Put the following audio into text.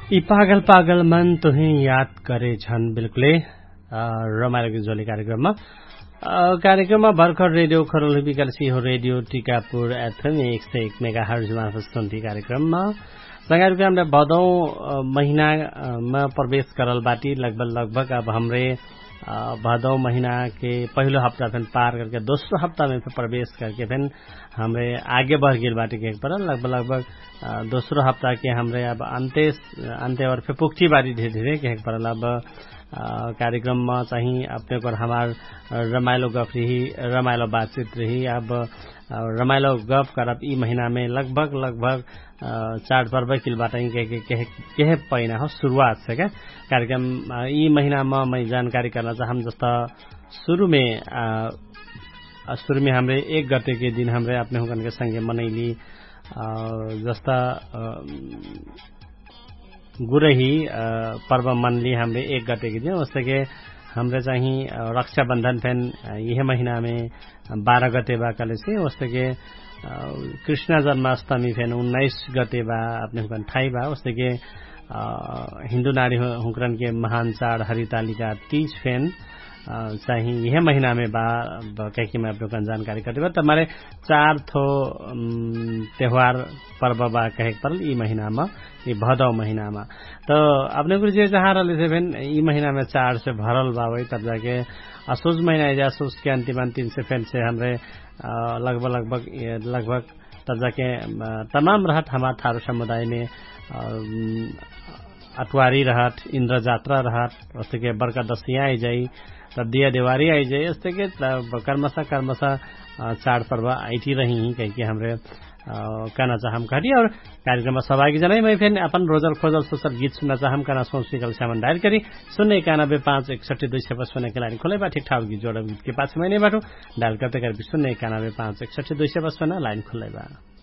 यी पागल पागल मन तुही याद करे छन् बिल्कुलै रमाइलो गीतजोली कार्यक्रममा भर्खर रेडियो खरोल विकल्सी हो रेडियो टिकापुर एफएम 101 मेगाहर्जमा सुन्थी कार्यक्रममा संगाइको हामीले भदौ महीनामा प्रवेश करल बाटी लगभग अब हमरे भदौ महीना के पहिलो हफ्ता फिर पार करके दोस्रो हफ्ता में प्रवेश करके फिर हमरे आगे बढ़ गए बाटी के पर लगभग दोस्रो हफ्ता के हमरे अब अंत्य और फिर पुख्ती बारी धीरे धीरे के पर अब कार्यक्रम में चाहिए अपने को हमार रमाइलो गफ रही रमाइलो बातचीत रही अब रमाइलो गफ करब ई महीना में लगभग चाड पर्व किलबाट के पहिना हो शुरुआत से क्या कार्यक्रम ई महीना में मैं जानकारी करना चाहम जस्ता शुरू में हमरे 1 गते के दिन हमरे अपने हुकन के संगे मनैली जस्ता गुरही पर्व मनली हमरे 1 गते के दिन उससे के हमरे चाहिए रक्षाबंधन फैन यह महीना में 12 गते बा कल से उससे के कृष्ण जन्माष्टमी फैन 19 गते बा अपने हुकन ठाई बा उससे के हिंदू नारी हुकरन के महान चाड हरितालिका तीज फैन चाहिए यह महीना में बा कह के मैं आप लोग जानकारी करते बा हमारे 4 थो त्योहार पर्व बा कहे पर ई महीना में ये भदौ महीना में तो अपने कुछ जे चाह रहे थे फिर ई महीना में 4 से भरल बा वही तब जाके असोज महीना या असोज के अंतिम से फिर से हमरे लगभग तब जाके तमाम रहत हमारे थारू समुदाय में अटवारी रहत इंद्र जात्रा रहत उसके के बड़का दसिया आई जाई तब दिया देवारी आई जाए इससे के कर्मसा चाड पर्व आईटी रही कह के हमरे कहना चाहम करी और कार्यक्रम में सहभागी जनाई मैं फिर अपन रोजल खोजल सोशल गीत सुनना चाहम कहना सोच निकल सामान डायल करी 091-561-255 के लाइन खोले बा ठीक ठाक गीत जोड़ गीत के पास मैंने बाटो डायल करते कर 091-561-255 लाइन खोले बा।